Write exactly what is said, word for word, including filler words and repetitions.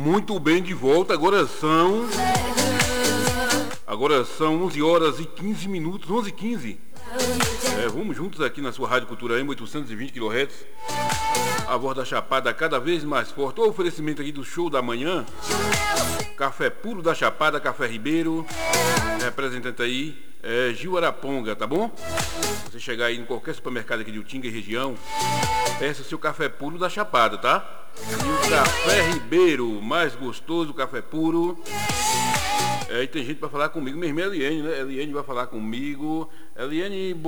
Muito bem, de volta. Agora são... Agora são onze horas e quinze minutos. onze e quinze. É, vamos juntos aqui na sua Rádio Cultura M, oitocentos e vinte quilohertz. A voz da Chapada cada vez mais forte. O oferecimento aqui do show da manhã. Café puro da Chapada, Café Ribeiro. Representante aí, é, Gil Araponga, tá bom? Você chegar aí em qualquer supermercado aqui de Utinga e região, peça o seu café puro da Chapada, tá? E o Café Ribeiro, mais gostoso, café puro. É, e tem gente pra falar comigo, minha irmã Eliane, né? Eliane vai falar comigo. Eliane,